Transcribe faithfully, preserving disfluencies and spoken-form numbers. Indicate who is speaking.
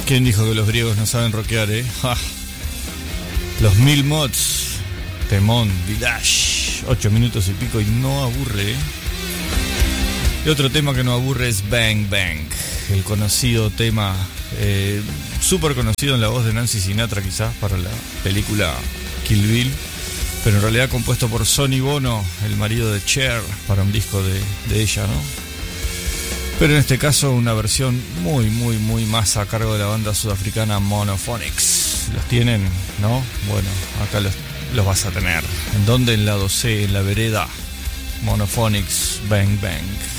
Speaker 1: ¿Quién dijo que los griegos no saben rockear, eh? ¡Ja! Los Mil Mods, temón, Village, ocho minutos y pico y no aburre, eh. Y otro tema que no aburre es Bang Bang, el conocido tema, eh, súper conocido en la voz de Nancy Sinatra quizás para la película Kill Bill, pero en realidad compuesto por Sonny Bono, el marido de Cher, para un disco de, de ella, ¿no? Pero en este caso una versión muy, muy, muy más a cargo de la banda sudafricana Monophonics. ¿Los tienen? ¿No? Bueno, acá los, los vas a tener. ¿En dónde? En lado C, en la vereda. Monophonics, Bang Bang.